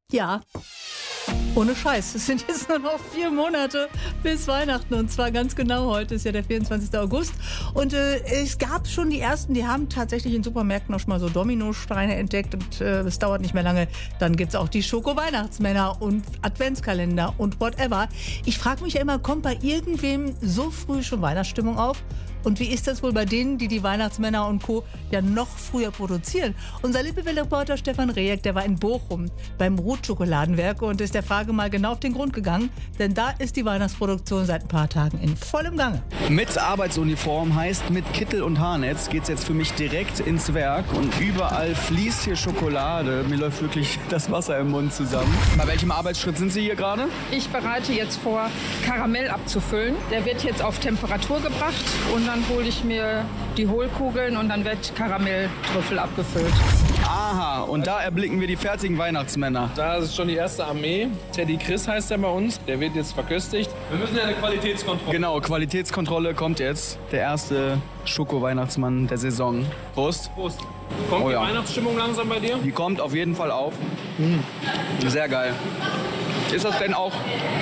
Ja, ohne Scheiß. Es sind jetzt nur noch 4 Monate bis Weihnachten. Und zwar ganz genau heute ist ja der 24. August. Und es gab schon die ersten, die haben tatsächlich in Supermärkten auch schon mal so Dominosteine entdeckt. Und es dauert nicht mehr lange. Dann gibt es auch die Schoko-Weihnachtsmänner und Adventskalender und whatever. Ich frage mich ja immer, kommt bei irgendwem so früh schon Weihnachtsstimmung auf? Und wie ist das wohl bei denen, die Weihnachtsmänner und Co. ja noch früher produzieren? Unser Lippewelt-Reporter Stefan Rehek, der war in Bochum beim Ruth-Schokoladenwerk und ist der Frage mal genau auf den Grund gegangen. Denn da ist die Weihnachtsproduktion seit ein paar Tagen in vollem Gange. Mit Arbeitsuniform heißt mit Kittel und Haarnetz geht's jetzt für mich direkt ins Werk. Und überall fließt hier Schokolade. Mir läuft wirklich das Wasser im Mund zusammen. Bei welchem Arbeitsschritt sind Sie hier gerade? Ich bereite jetzt vor, Karamell abzufüllen. Der wird jetzt auf Temperatur gebracht und dann hole ich mir die Hohlkugeln und dann wird Karamelltrüffel abgefüllt. Aha, und da erblicken wir die fertigen Weihnachtsmänner. Da ist schon die erste Armee. Teddy Chris heißt der bei uns. Der wird jetzt verköstigt. Wir müssen ja eine Qualitätskontrolle. Genau, Qualitätskontrolle kommt jetzt. Der erste Schoko-Weihnachtsmann der Saison. Prost. Prost. Kommt Oh ja. die Weihnachtsstimmung langsam bei dir? Die kommt auf jeden Fall auf. Sehr geil. Ist das denn auch